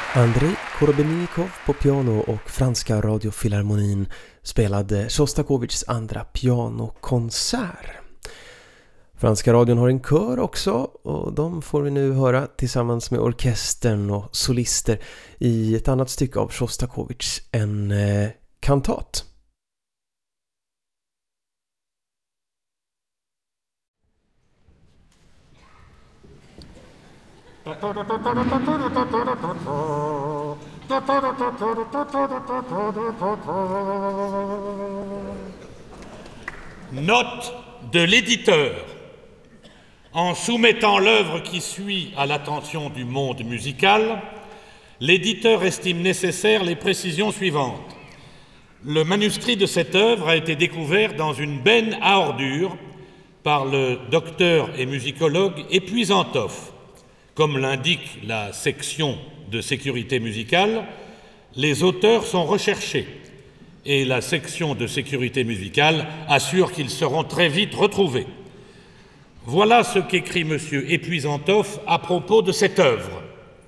Andrei Korobejnikov på piano och franska radiofilharmonin spelade Sjostakovitjs andra pianokonsert. Franska radion har en kör också och de får vi nu höra tillsammans med orkestern och solister i ett annat stycke av Sjostakovitj, en kantat. Note de l'éditeur. En soumettant l'œuvre qui suit à l'attention du monde musical, l'éditeur estime nécessaires les précisions suivantes. Le manuscrit de cette œuvre a été découvert dans une benne à ordures par le docteur et musicologue Epuisantov. Comme l'indique la section de sécurité musicale, les auteurs sont recherchés et la section de sécurité musicale assure qu'ils seront très vite retrouvés. Voilà ce qu'écrit M. Epuisantov à propos de cette œuvre.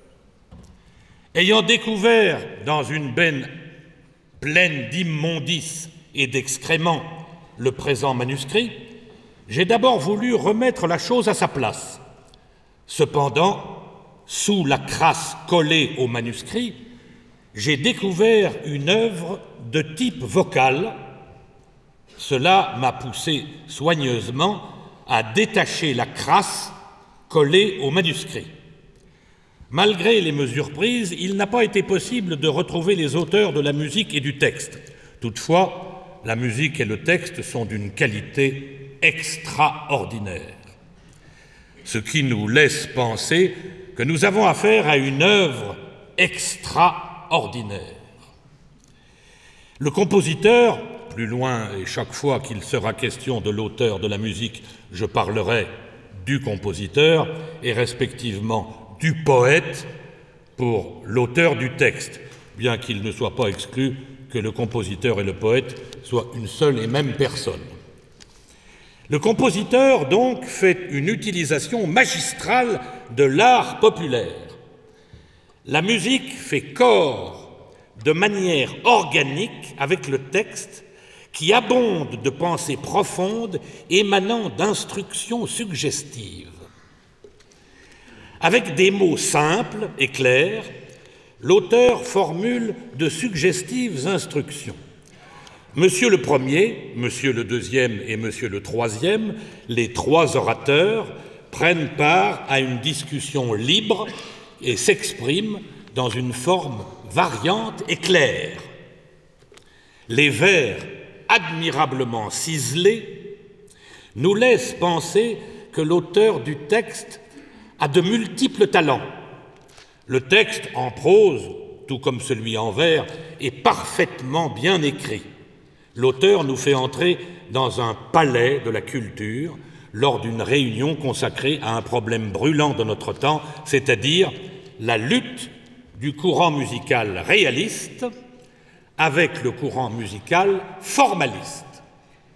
Ayant découvert dans une benne pleine d'immondices et d'excréments le présent manuscrit, j'ai d'abord voulu remettre la chose à sa place. Cependant, sous la crasse collée au manuscrit, j'ai découvert une œuvre de type vocal. Cela m'a poussé soigneusement à détacher la crasse collée au manuscrit. Malgré les mesures prises, il n'a pas été possible de retrouver les auteurs de la musique et du texte. Toutefois, la musique et le texte sont d'une qualité extraordinaire, ce qui nous laisse penser que nous avons affaire à une œuvre extraordinaire. Le compositeur, plus loin et chaque fois qu'il sera question de l'auteur de la musique, je parlerai du compositeur et respectivement du poète pour l'auteur du texte, bien qu'il ne soit pas exclu que le compositeur et le poète soient une seule et même personne. Le compositeur, donc, fait une utilisation magistrale de l'art populaire. La musique fait corps de manière organique avec le texte qui abonde de pensées profondes émanant d'instructions suggestives. Avec des mots simples et clairs, l'auteur formule de suggestives instructions. Monsieur le premier, monsieur le deuxième et monsieur le troisième, les trois orateurs prennent part à une discussion libre et s'expriment dans une forme variante et claire. Les vers admirablement ciselés nous laissent penser que l'auteur du texte a de multiples talents. Le texte en prose, tout comme celui en vers, est parfaitement bien écrit. L'auteur nous fait entrer dans un palais de la culture lors d'une réunion consacrée à un problème brûlant de notre temps, c'est-à-dire la lutte du courant musical réaliste avec le courant musical formaliste.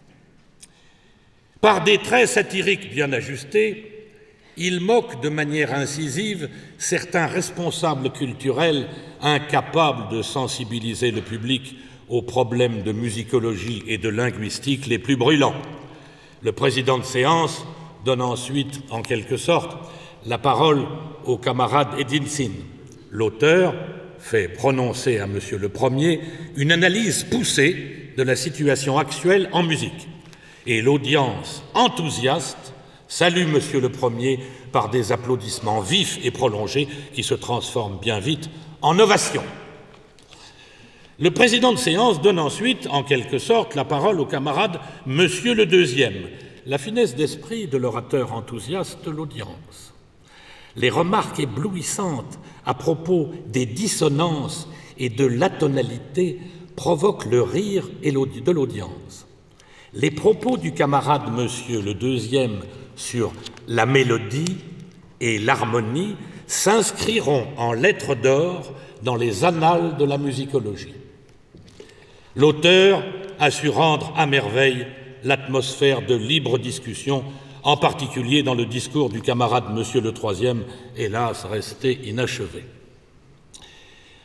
Par des traits satiriques bien ajustés, il moque de manière incisive certains responsables culturels incapables de sensibiliser le public aux problèmes de musicologie et de linguistique les plus brûlants. Le président de séance donne ensuite, en quelque sorte, la parole au camarade Edinson. L'auteur fait prononcer à monsieur le premier une analyse poussée de la situation actuelle en musique. Et l'audience enthousiaste salue monsieur le premier par des applaudissements vifs et prolongés qui se transforment bien vite en ovations. Le président de séance donne ensuite, en quelque sorte, la parole au camarade monsieur le deuxième, la finesse d'esprit de l'orateur enthousiaste de l'audience. Les remarques éblouissantes à propos des dissonances et de l'atonalité provoquent le rire de l'audience. Les propos du camarade monsieur le deuxième sur la mélodie et l'harmonie s'inscriront en lettres d'or dans les annales de la musicologie. L'auteur a su rendre à merveille l'atmosphère de libre discussion, en particulier dans le discours du camarade monsieur le troisième, hélas resté inachevé.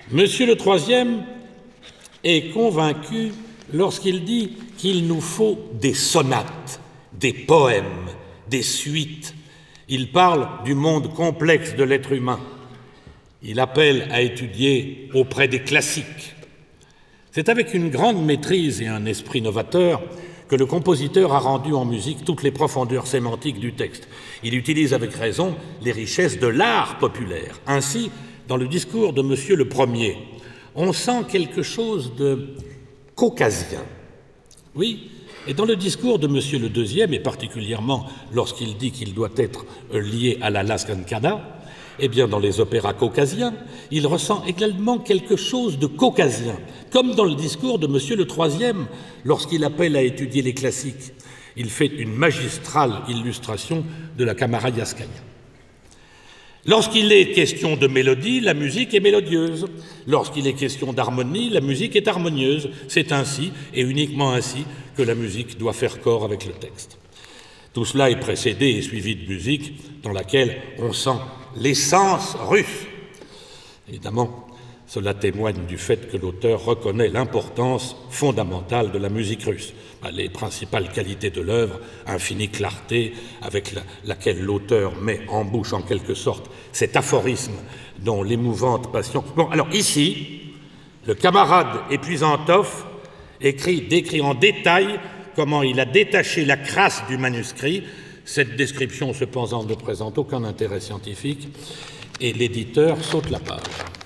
Monsieur le troisième est convaincu lorsqu'il dit qu'il nous faut des sonates, des poèmes, des suites. Il parle du monde complexe de l'être humain. Il appelle à étudier auprès des classiques. C'est avec une grande maîtrise et un esprit novateur que le compositeur a rendu en musique toutes les profondeurs sémantiques du texte. Il utilise avec raison les richesses de l'art populaire. Ainsi, dans le discours de Monsieur le Premier, on sent quelque chose de caucasien. Oui, et dans le discours de Monsieur le Deuxième, et particulièrement lorsqu'il dit qu'il doit être lié à la Lascancada, eh bien, dans les opéras caucasiens, il ressent également quelque chose de caucasien, comme dans le discours de Monsieur le Troisième, lorsqu'il appelle à étudier les classiques. Il fait une magistrale illustration de la Kamarayaskaya. Lorsqu'il est question de mélodie, la musique est mélodieuse. Lorsqu'il est question d'harmonie, la musique est harmonieuse. C'est ainsi, et uniquement ainsi, que la musique doit faire corps avec le texte. Tout cela est précédé et suivi de musique dans laquelle on sent l'essence russe. Évidemment, cela témoigne du fait que l'auteur reconnaît l'importance fondamentale de la musique russe. Les principales qualités de l'œuvre, infinie clarté avec laquelle l'auteur met en bouche en quelque sorte cet aphorisme dont l'émouvante passion... Bon, alors ici, le camarade Epuisantov décrit en détail comment il a détaché la crasse du manuscrit. Cette description, cependant, ne présente aucun intérêt scientifique et l'éditeur saute la page.